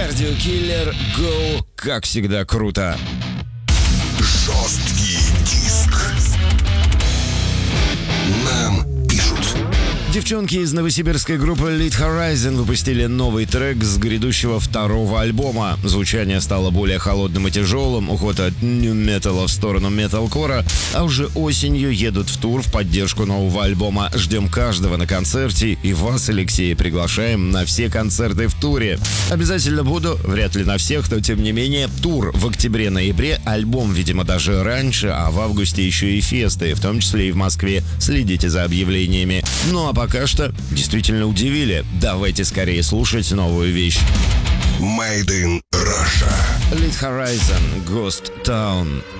Кардиокиллер Go, как всегда, круто. Жесткий диск. Нам пишут. Девчонки из новосибирской группы Lead Horizon выпустили новый трек с грядущего второго альбома. Звучание стало более холодным и тяжелым, уход от нью-металла в сторону металкора, а уже осенью едут в тур в поддержку нового альбома. Ждем каждого на концерте, и вас, Алексей, приглашаем на все концерты в туре. Обязательно буду, вряд ли на всех, но тем не менее, тур в октябре-ноябре, альбом, видимо, даже раньше, а в августе еще и фесты, в том числе и в Москве. Следите за объявлениями. Ну а пока что действительно удивили. Давайте скорее слушать новую вещь. Made in Russia. Lead Horizon, Ghost Town.